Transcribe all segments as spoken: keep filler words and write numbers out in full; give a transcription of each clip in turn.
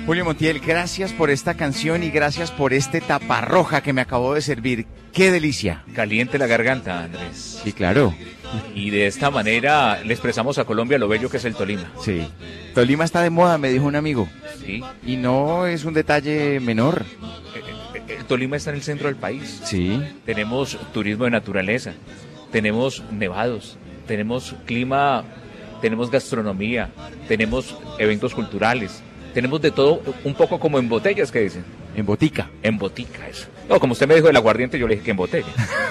Julio Montiel, gracias por esta canción y gracias por este taparroja que me acabó de servir. ¡Qué delicia! Caliente la garganta, Andrés. Sí, claro. Y de esta manera le expresamos a Colombia lo bello que es el Tolima. Sí. Tolima está de moda, me dijo un amigo. Sí. Y no es un detalle menor. El Tolima está en el centro del país. Sí. Tenemos turismo de naturaleza, tenemos nevados, tenemos clima, tenemos gastronomía, tenemos eventos culturales, tenemos de todo, un poco como en botellas, ¿qué dicen? En botica. En botica, eso. No, como usted me dijo del aguardiente, yo le dije que en botella.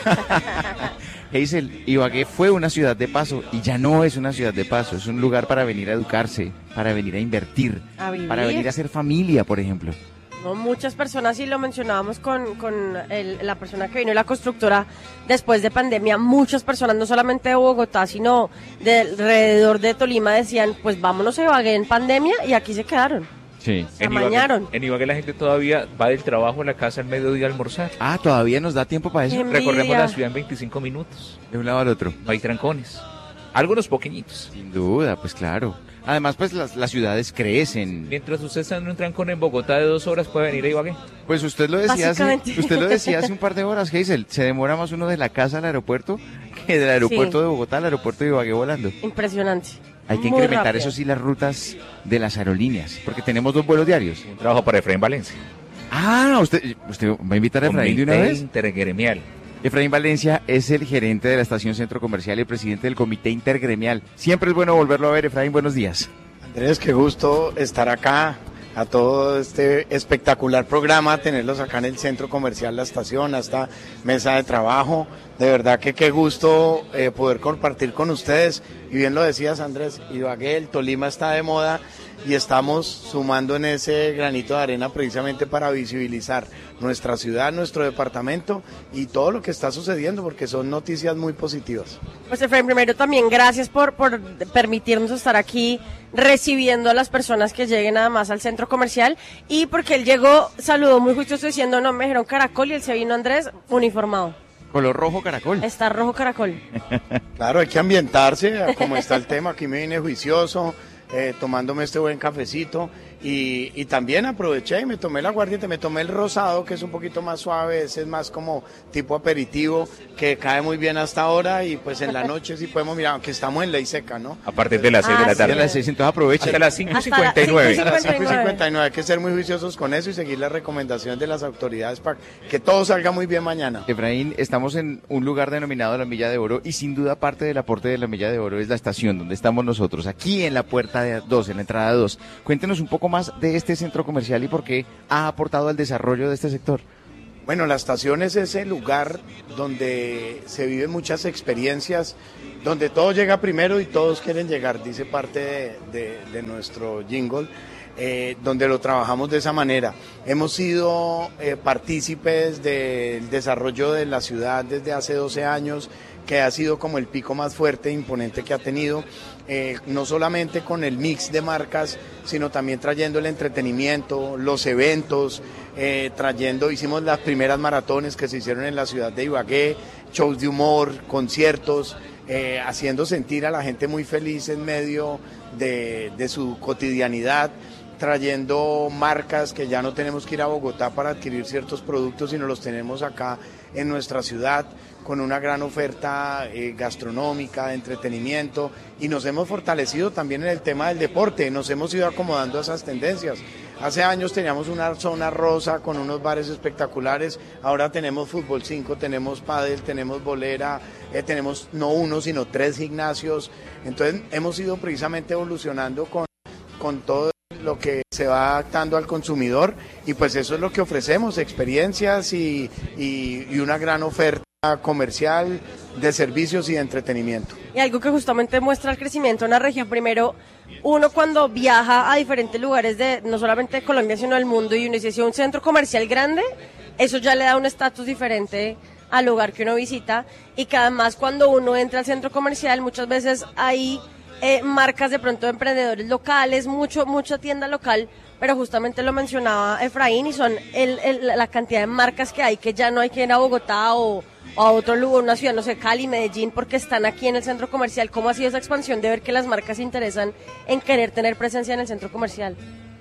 Hazel, Ibagué fue una ciudad de paso y ya no es una ciudad de paso, es un lugar para venir a educarse, para venir a invertir, A vivir. para venir a hacer familia, por ejemplo. No, muchas personas, y lo mencionábamos con, con el- la persona que vino de la constructora después de pandemia, muchas personas, no solamente de Bogotá, sino de alrededor de Tolima, decían, pues vámonos a Ibagué en pandemia, y aquí se quedaron. Sí. Se amañaron. En Ibagué la gente todavía va del trabajo a la casa al mediodía a almorzar. Ah, todavía nos da tiempo para eso. Qué Recorremos envidia. la ciudad en veinticinco minutos. De un lado al otro. No hay trancones. Algunos pequeñitos. Sin duda, pues claro. Además, pues las, las ciudades crecen. Mientras usted está en un trancón en Bogotá de dos horas, puede venir a Ibagué. Pues usted lo decía hace, Básicamente. usted lo decía hace un par de horas, Hazel. Se demora más uno de la casa al aeropuerto que del aeropuerto Sí. de Bogotá al aeropuerto de Ibagué volando. Impresionante. Hay que Muy incrementar, rápido. eso sí, las rutas de las aerolíneas, porque tenemos dos vuelos diarios. Un trabajo para Efraín Valencia. Ah, ¿usted, usted va a invitar a Efraín de una Comité vez? intergremial. Efraín Valencia es el gerente de la estación Centro Comercial y presidente del comité intergremial. Siempre es bueno volverlo a ver. Efraín, buenos días. Andrés, qué gusto estar acá, a todo este espectacular programa, tenerlos acá en el Centro Comercial La Estación, a esta mesa de trabajo. De verdad que qué gusto eh, poder compartir con ustedes. Y bien lo decías, Andrés, Ibagué, el Tolima está de moda y estamos sumando en ese granito de arena precisamente para visibilizar nuestra ciudad, nuestro departamento y todo lo que está sucediendo, porque son noticias muy positivas. Pues Efraín, primero también gracias por, por permitirnos estar aquí recibiendo a las personas que lleguen nada más al centro comercial, y porque él llegó, saludó muy juicioso diciendo, no, me dijeron Caracol, y él se vino, Andrés, uniformado. Color rojo caracol. Está rojo Caracol. Claro, hay que ambientarse a cómo está el tema. Aquí me vine juicioso, eh, tomándome este buen cafecito y, y también aproveché y me tomé el aguardiente, me tomé el rosado, que es un poquito más suave, ese es más como tipo aperitivo, que cae muy bien hasta ahora, y pues en la noche sí podemos mirar, aunque estamos en ley seca, ¿no? A partir de las seis de Ah, la sí. Ya a tarde. las seis, entonces aproveche. Hasta las cinco y Hasta la- cincuenta y nueve. A las cinco y cincuenta y nueve. cincuenta y nueve hay que ser muy juiciosos con eso y seguir las recomendaciones de las autoridades para que todo salga muy bien mañana. Efraín, estamos en un lugar denominado la Milla de Oro y sin duda parte del aporte de la Milla de Oro es la estación donde estamos nosotros, aquí en la puerta de dos, en la entrada dos. Cuéntenos un poco más de este centro comercial y por qué ha aportado al desarrollo de este sector. Bueno, la estación es ese lugar donde se viven muchas experiencias, donde todo llega primero y todos quieren llegar, dice parte de, de- de nuestro jingle, eh, donde lo trabajamos de esa manera. Hemos sido eh, partícipes del desarrollo de la ciudad desde hace doce años, que ha sido como el pico más fuerte e imponente que ha tenido, eh, no solamente con el mix de marcas, sino también trayendo el entretenimiento, los eventos, eh, trayendo, hicimos las primeras maratones que se hicieron en la ciudad de Ibagué, shows de humor, conciertos, eh, haciendo sentir a la gente muy feliz en medio de, de su cotidianidad, trayendo marcas que ya no tenemos que ir a Bogotá para adquirir ciertos productos, sino los tenemos acá en nuestra ciudad, con una gran oferta eh, gastronómica, de entretenimiento, y nos hemos fortalecido también en el tema del deporte, nos hemos ido acomodando a esas tendencias. Hace años teníamos una zona rosa con unos bares espectaculares, ahora tenemos fútbol cinco, tenemos pádel, tenemos bolera, eh, tenemos no uno sino tres gimnasios, entonces hemos ido precisamente evolucionando con, con todo lo que se va adaptando al consumidor, y pues eso es lo que ofrecemos, experiencias y, y, y una gran oferta comercial de servicios y de entretenimiento. Y algo que justamente muestra el crecimiento en la región, primero, uno cuando viaja a diferentes lugares de no solamente de Colombia, sino del mundo, y uno dice, si un centro comercial grande, eso ya le da un estatus diferente al lugar que uno visita, y que además cuando uno entra al centro comercial, muchas veces hay eh, marcas de pronto de emprendedores locales, mucho mucha tienda local, pero justamente lo mencionaba Efraín, y son el, el- la cantidad de marcas que hay, que ya no hay que ir a Bogotá o, o a otro lugar, una ciudad, no sé, Cali, Medellín, porque están aquí en el centro comercial. ¿Cómo ha sido esa expansión de ver que las marcas se interesan en querer tener presencia en el centro comercial?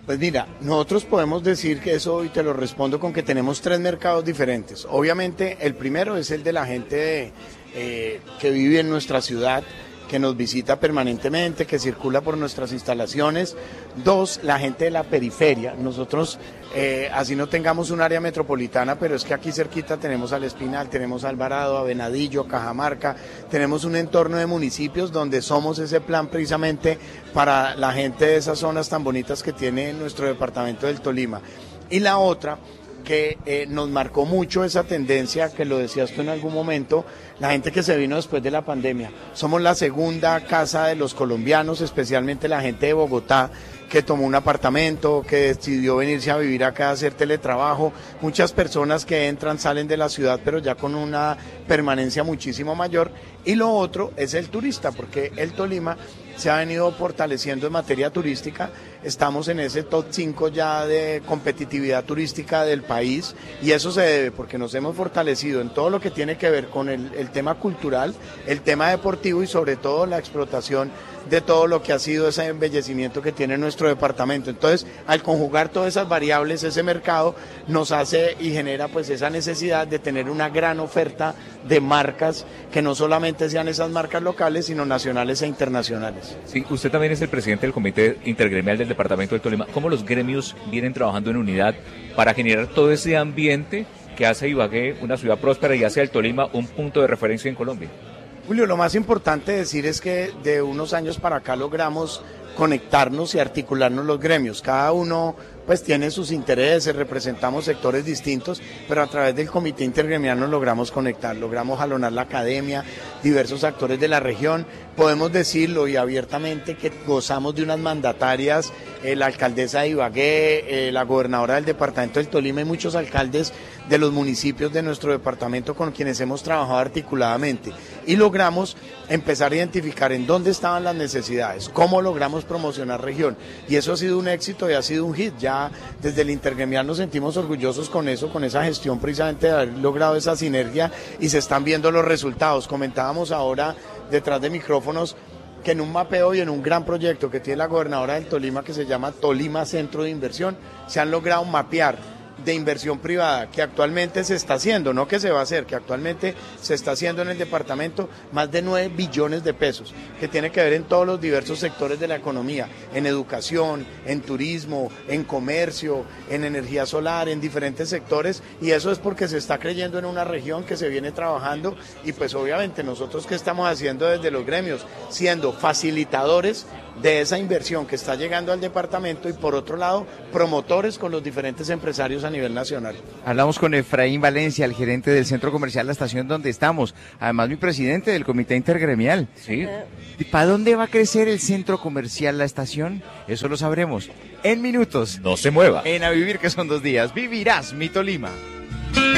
Pues mira, nosotros podemos decir que eso, y te lo respondo con que tenemos tres mercados diferentes. Obviamente, el primero es el de la gente eh, que vive en nuestra ciudad, que nos visita permanentemente, que circula por nuestras instalaciones. Dos, la gente de la periferia. Nosotros, eh, así no tengamos un área metropolitana, pero es que aquí cerquita tenemos al Espinal, tenemos a Alvarado, a Venadillo, Cajamarca, tenemos un entorno de municipios donde somos ese plan precisamente para la gente de esas zonas tan bonitas que tiene nuestro departamento del Tolima. Y la otra, que eh, nos marcó mucho esa tendencia, que lo decías tú en algún momento, la gente que se vino después de la pandemia. Somos la segunda casa de los colombianos, especialmente la gente de Bogotá, que tomó un apartamento, que decidió venirse a vivir acá, a hacer teletrabajo. Muchas personas que entran, salen de la ciudad, pero ya con una permanencia muchísimo mayor. Y lo otro es el turista, porque el Tolima se ha venido fortaleciendo en materia turística. Estamos en ese top cinco ya de competitividad turística del país, y eso se debe porque nos hemos fortalecido en todo lo que tiene que ver con el, el tema cultural, el tema deportivo y sobre todo la explotación de todo lo que ha sido ese embellecimiento que tiene nuestro departamento. Entonces, al conjugar todas esas variables, ese mercado nos hace y genera pues esa necesidad de tener una gran oferta de marcas, que no solamente sean esas marcas locales, sino nacionales e internacionales. Sí, usted también es el presidente del Comité Intergremial del Departamento del Tolima. ¿Cómo los gremios vienen trabajando en unidad para generar todo ese ambiente que hace a Ibagué una ciudad próspera y hace al Tolima un punto de referencia en Colombia? Julio, lo más importante decir es que de unos años para acá logramos conectarnos y articularnos los gremios. Cada uno pues tiene sus intereses, representamos sectores distintos, pero a través del Comité Intergremial nos logramos conectar, logramos jalonar la academia, diversos actores de la región. Podemos decirlo y abiertamente que gozamos de unas mandatarias, eh, la alcaldesa de Ibagué, eh, la gobernadora del departamento del Tolima y muchos alcaldes de los municipios de nuestro departamento con quienes hemos trabajado articuladamente, y logramos empezar a identificar en dónde estaban las necesidades, cómo logramos promocionar región, y eso ha sido un éxito y ha sido un hit. Ya desde el Intergremial nos sentimos orgullosos con eso, con esa gestión precisamente de haber logrado esa sinergia, y se están viendo los resultados. Comentábamos ahora detrás de micrófonos que en un mapeo y en un gran proyecto que tiene la gobernadora del Tolima, que se llama Tolima Centro de Inversión, se han logrado mapear de inversión privada que actualmente se está haciendo, no que se va a hacer, que actualmente se está haciendo en el departamento, más de nueve billones de pesos, que tiene que ver en todos los diversos sectores de la economía, en educación, en turismo, en comercio, en energía solar, en diferentes sectores, y eso es porque se está creyendo en una región que se viene trabajando, y pues obviamente nosotros que estamos haciendo desde los gremios, siendo facilitadores de esa inversión que está llegando al departamento, y por otro lado, promotores con los diferentes empresarios a nivel nacional. Hablamos con Efraín Valencia, el gerente del Centro Comercial La Estación donde estamos, además mi presidente del Comité Intergremial. Sí. ¿Para dónde va a crecer el Centro Comercial La Estación? Eso lo sabremos en minutos. No se mueva. En A Vivir, que son dos días, vivirás mi Tolima.